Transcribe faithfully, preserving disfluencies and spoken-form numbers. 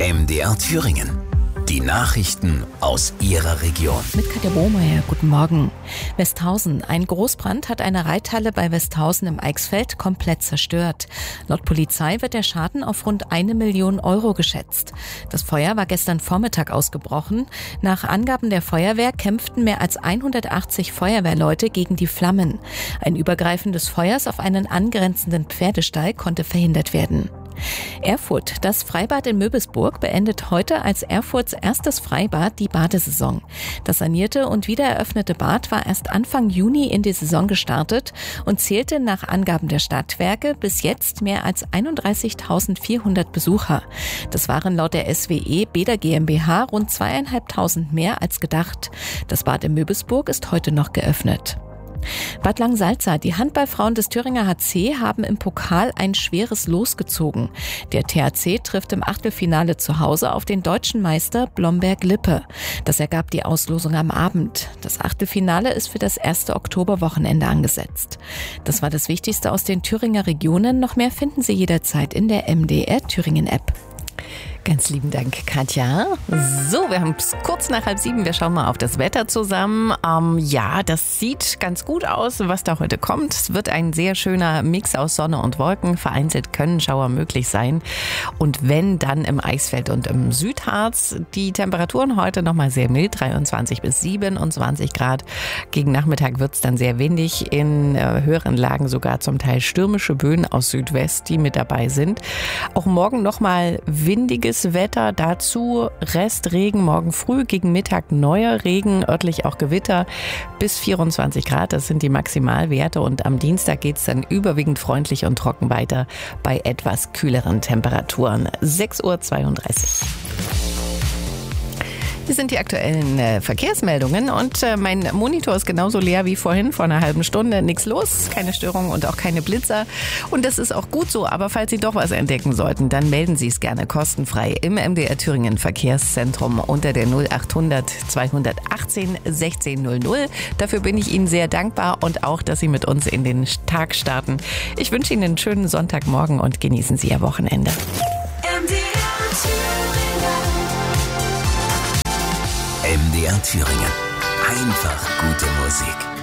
M D R Thüringen. Die Nachrichten aus Ihrer Region. Mit Katja Bohmeier, guten Morgen. Westhausen. Ein Großbrand hat eine Reithalle bei Westhausen im Eichsfeld komplett zerstört. Laut Polizei wird der Schaden auf rund eine Million Euro geschätzt. Das Feuer war gestern Vormittag ausgebrochen. Nach Angaben der Feuerwehr kämpften mehr als hundertachtzig Feuerwehrleute gegen die Flammen. Ein Übergreifen des Feuers auf einen angrenzenden Pferdestall konnte verhindert werden. Erfurt. Das Freibad in Möbisburg beendet heute als Erfurts erstes Freibad die Badesaison. Das sanierte und wiedereröffnete Bad war erst Anfang Juni in die Saison gestartet und zählte nach Angaben der Stadtwerke bis jetzt mehr als einunddreißigtausendvierhundert Besucher. Das waren laut der S W E Bäder GmbH rund zweieinhalbtausend mehr als gedacht. Das Bad in Möbisburg ist heute noch geöffnet. Bad Langsalza. Die Handballfrauen des Thüringer H C haben im Pokal ein schweres Los gezogen. Der T H C trifft im Achtelfinale zu Hause auf den deutschen Meister Blomberg-Lippe. Das ergab die Auslosung am Abend. Das Achtelfinale ist für das erste Oktoberwochenende angesetzt. Das war das Wichtigste aus den Thüringer Regionen. Noch mehr finden Sie jederzeit in der M D R Thüringen App. Ganz lieben Dank, Katja. So, wir haben es kurz nach halb sieben. Wir schauen mal auf das Wetter zusammen. Ähm, ja, das sieht ganz gut aus, was da heute kommt. Es wird ein sehr schöner Mix aus Sonne und Wolken. Vereinzelt können Schauer möglich sein. Und wenn, dann im Eichsfeld und im Südharz. Die Temperaturen heute nochmal sehr mild, dreiundzwanzig bis siebenundzwanzig Grad. Gegen Nachmittag wird es dann sehr windig. In äh, höheren Lagen sogar zum Teil stürmische Böen aus Südwest, die mit dabei sind. Auch morgen nochmal windiges Wetter, dazu Restregen morgen früh, gegen Mittag neuer Regen, örtlich auch Gewitter bis vierundzwanzig Grad, das sind die Maximalwerte, und am Dienstag geht es dann überwiegend freundlich und trocken weiter bei etwas kühleren Temperaturen. sechs Uhr zweiunddreißig. Hier sind die aktuellen äh, Verkehrsmeldungen und äh, mein Monitor ist genauso leer wie vorhin, vor einer halben Stunde. Nichts los, keine Störungen und auch keine Blitzer. Und das ist auch gut so, aber falls Sie doch was entdecken sollten, dann melden Sie es gerne kostenfrei im M D R Thüringen Verkehrszentrum unter der null achthundert zweihundertachtzehn sechzehn null null. Dafür bin ich Ihnen sehr dankbar und auch, dass Sie mit uns in den Tag starten. Ich wünsche Ihnen einen schönen Sonntagmorgen und genießen Sie Ihr Wochenende. M D R Thüringen. Einfach gute Musik.